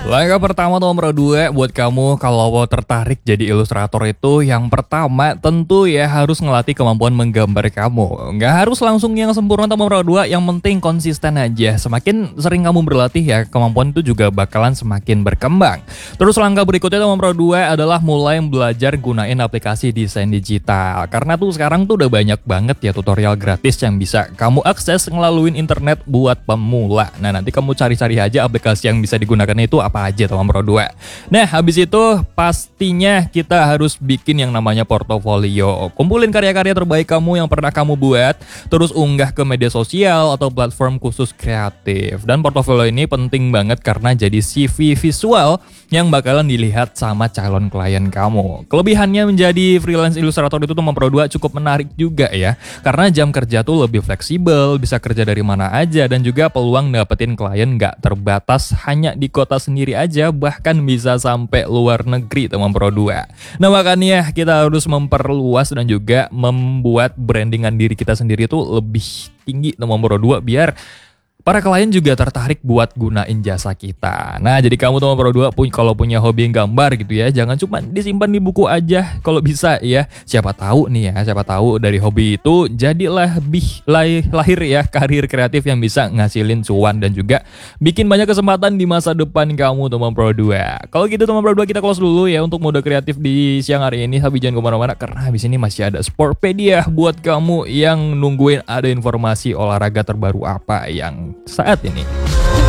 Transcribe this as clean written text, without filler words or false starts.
Langkah pertama nomor 2 buat kamu kalau mau tertarik jadi ilustrator itu yang pertama tentu ya harus ngelatih kemampuan menggambar kamu. Nggak harus langsung yang sempurna nomor 2, yang penting konsisten aja. Semakin sering kamu berlatih ya, kemampuan itu juga bakalan semakin berkembang. Terus langkah berikutnya nomor 2 adalah mulai belajar gunain aplikasi desain digital. Karena tuh sekarang tuh udah banyak banget ya tutorial gratis yang bisa kamu akses melalui internet buat pemula. Nah, nanti kamu cari-cari aja aplikasi yang bisa digunakan itu apa aja nomor 2. Nah, habis itu pastinya kita harus bikin yang namanya portofolio. Kumpulin karya-karya terbaik kamu yang pernah kamu buat, terus unggah ke media sosial atau platform khusus kreatif. Dan portofolio ini penting banget karena jadi CV visual yang bakalan dilihat sama calon klien kamu. Kelebihannya menjadi freelance ilustrator itu nomor 2 cukup menarik juga ya. Karena jam kerja tuh lebih fleksibel, bisa kerja dari mana aja, dan juga peluang dapetin klien nggak terbatas hanya di kota sendiri aja, bahkan bisa sampai luar negeri nomor 2. Nah, makanya kita harus memperluas dan juga membuat brandingan diri kita sendiri tuh lebih tinggi nomor 2 biar para klien juga tertarik buat gunain jasa kita. Nah, jadi kamu nomor 2 kalau punya hobi gambar gitu ya, jangan cuma disimpan di buku aja kalau bisa ya. Siapa tahu nih ya, siapa tahu dari hobi itu jadilah lahir ya karir kreatif yang bisa ngasilin cuan dan juga bikin banyak kesempatan di masa depan kamu nomor 2. Kalau gitu nomor 2 kita close dulu ya untuk mode kreatif di siang hari ini. Tapi jangan kemana-mana karena habis ini masih ada Sportpedia buat kamu yang nungguin ada informasi olahraga terbaru apa yang saat ini.